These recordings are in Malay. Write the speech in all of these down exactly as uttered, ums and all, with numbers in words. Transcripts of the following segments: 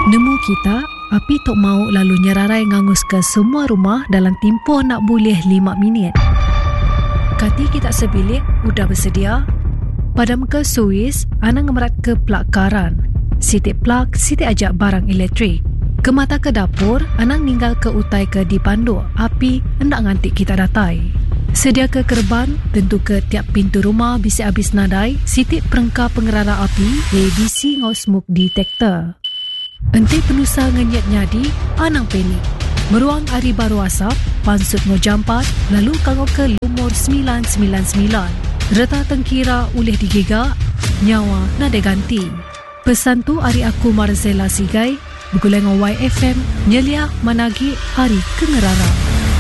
Nemu kita, api tok mau lalu nyerarai ngangus ke semua rumah dalam tempoh nak boleh lima minit. Kati kita sebilik, udah bersedia? Padam ke Suis, Anang ngemerat ke plak karan. Sitik plak, sitik ajak barang elektrik. Ke mata ke dapur, Anang ninggal ke utai ke dipandu. Api hendak ngantik kita datai. Sedia ke kerban, tentu ke tiap pintu rumah bisa habis nadai. Sitik perengkap pengerara api, A B C ngau smoke detector. Enti penusa ngenyat nyadi, Anang pelik. Meruang hari baru asap, pansut ngau jampat, lalu kangau ke lumur sembilan sembilan sembilan. Reta tengkira ulih digigak, nyawa nada ganti. Pesan tu hari aku Marzela Sigai, bergulai ngau Y F M, nyelia managi hari kengerara.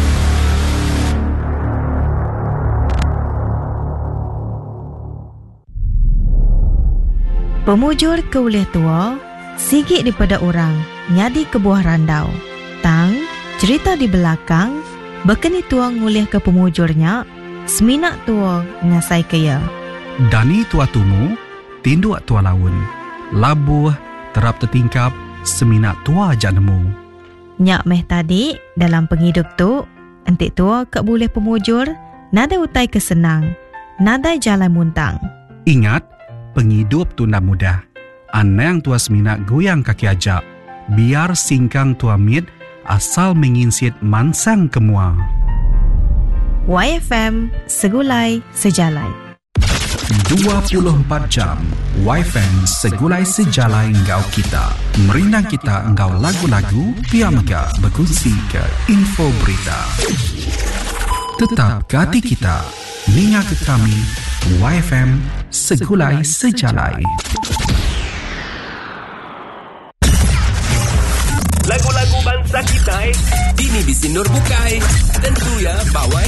Pemujur ke ulih tua, sigit daripada orang, nyadi ke buah randau. Tang, cerita di belakang, bekeni tua ngulih ke pemujurnya, seminak tua ngasai kaya. Dani tua tumu, tinduak tua laun. Labuh, terap tertingkap, seminak tua ajak nemu. Nyak meh tadi, dalam penghidup tu, entik tua ke boleh pemujur, nada utai kesenang, nada jalan muntang. Ingat, penghidup tu nak mudah. Anang tua seminak goyang kaki ajak. Biar singkang tua mit, asal menginsit mansang kemua. Y F M, segulai sejalai. dua puluh empat jam Y F M segulai sejalai engkau kita. Merindang kita engkau lagu-lagu, piamega berkongsi ke info berita. Tetap ke hati kita, ninga ke kami, Y F M segulai sejalai. Lagu-lagu bangsa kita eh, ini di Sinur Bukai. Tentu ya, bawa